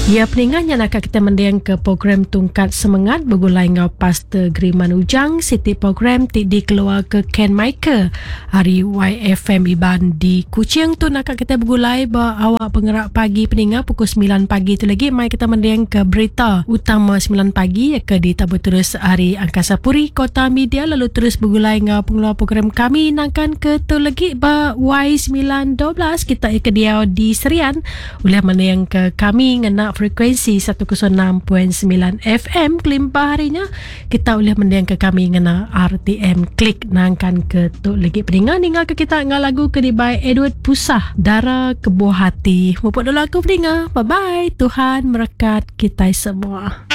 Ya, peningahnya nak kita mendiang ke program Tungkat Semangat bergulai dengan Pastor Griman Ujang. Siti program di keluar ke Ken Michael hari YFM Iban di Kuching tu nak kita bergulai awak penggerak pagi peningah pukul 9 pagi tu lagi. Mai kita mendiang ke berita utama 9 pagi ke di tabur terus hari Angkasa Puri Kota Media, lalu terus bergulai dengan pengeluar program kami nangkan ke tu lagi Y912 kita ke dia di Serian boleh mendiang ke kami ngena frekuensi 106.9 FM kelimpah harinya kita boleh mendiang ke kami ngena RTM klik nangkan ke tu lagi peningan tinggal ke kita ngah lagu ke di by Edward Pusah Dara Kebuah Hati. Mupuk dulu aku peningan. Bye bye. Tuhan berkat kita semua.